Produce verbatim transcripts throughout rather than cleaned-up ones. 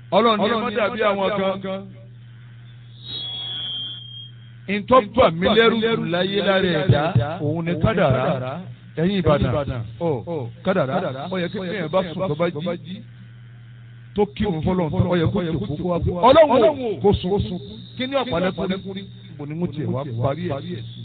ọlọ́run ní ẹ má dàbí àwọn kan. ntọ́gbà mi lẹ́rù láyé lára ẹ̀dá òun ni kádàrá ẹ̀yìn Ìbàdàn ọ kádàrá ó yẹ kí ẹ̀ bá sùn tó bá jí tó kí òun fọlọ́n tó ó yẹ kó tó kó wá fún ọlọ́run kó sùn kí ni ọ̀pá lẹ́kùnrin bò ní mo tiẹ̀ wá parí ẹ̀ sí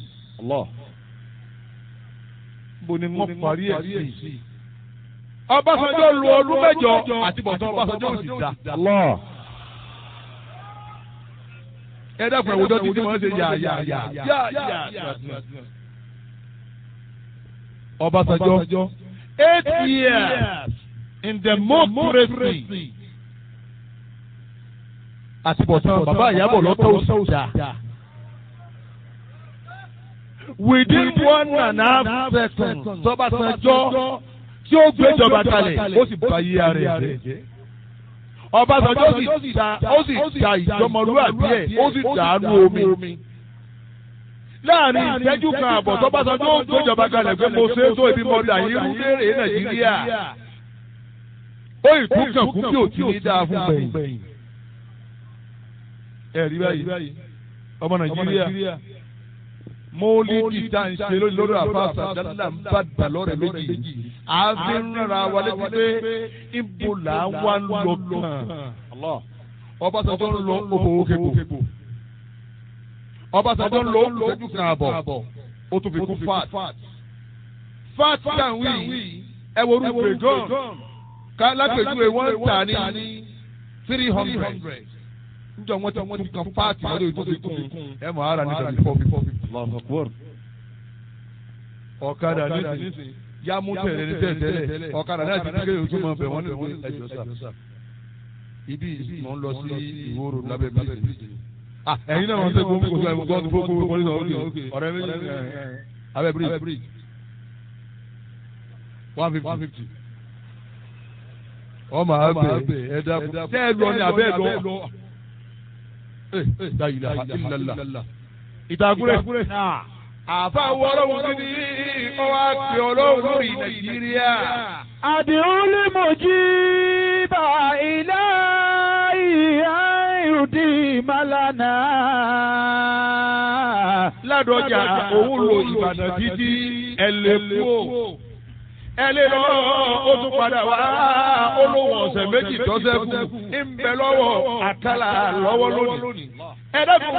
bò ní mo parí ẹ̀ sí. Ọbásanjọ́ lu ọdún mẹ́jọ àti bọ̀tán Ọbásanjọ́ ò sì dá. Ẹ dákun ẹ̀wọ̀dọ́ títí wọ́n ṣe yà yà yà yà yà. Ọbásanjọ́ eight years in democracy àti bọ̀tán bàbá Ìyábọ̀ lọ́tọ̀ òsì dá. Within one and a half seconds Ọbásanjọ́ tí ó gbéjọba kalẹ̀ ó sì bá yí ara ẹ̀ jẹ́. Ọbásanjọ́ sì ta ó sì ta ìjọmọlúwàbí ẹ̀ ó sì dàánú omi. Láàrin ìṣẹ́jú kan àbọ̀ tọ́básanjọ́ ó gbéjọba kalẹ̀ pé mo ṣe é tó ibi mọ́dà yìí rú léèrè Nàìjíríà. Ó ìtúkàn kú bí ò tí ní dáa fún gbẹ̀yìn. Ẹ rí báyìí ọmọ Nàìjíríà. Mọ́lídì tá à ń ṣe lórí àfáàsà dáadáa ń bá dà lọ́rẹ̀ méjì. Àfi ń rárá wa létí pé ibo là ń wá ń lọ kàn. Ọbásanjọ́ ń lọ òkèbò. Ọbásanjọ́ ń lọ òkèjú kan àbọ̀. Ó tún fi kún fat. Fat kan wí ẹ wo orúkọ gan. Ká lápèjúwe wọ́n tà ní three hundred. Njọ wọn ti wọn ti kan paati lórí ojú ti kún ẹ mọ ara nígbà bí fọbi fọbi. ọ̀kadà nísìnyí yá mú tẹ̀lé ní tẹ̀lé ọ̀kadà náà ti kékeré ojú mọ̀ bẹ̀ wọ́n ní ìwé ẹ̀jọ̀ sà. ibi mọ̀ ń lọ sí ìwòrò lábẹ́ bíríjì. ẹ̀yin náà wọ́n ṣe gbogbo gbogbo ẹ̀mú gbọ́dọ̀ gbogbo gbogbo ní ọ̀rẹ́ ọ̀rẹ́ méjì abẹ́ bíríjì one fifty. ọmọ abẹ ẹ̀dá tẹ́ ẹ lọ ní abẹ́ ẹ lọ. La ilaha illallah. Ìtàgùrẹ̀. Àfa wọ ọlọ́run kí ni ọwọ́ àpè ọlọ́run lórí Nàìjíríà. Àdìrún lè mọ̀ jí bá ilé ìhà ìrùdí Málánà. Ládọjà òun lo Ìbàdàn títí ẹlẹ́kùn. Ẹ lè lọ ó tún padà wá olówó ọ̀sẹ̀ méjì tọ́sẹ̀ kù ń bẹ lọ́wọ́ àkàlà lọ́wọ́ lónìí. Ẹ dẹ́kun.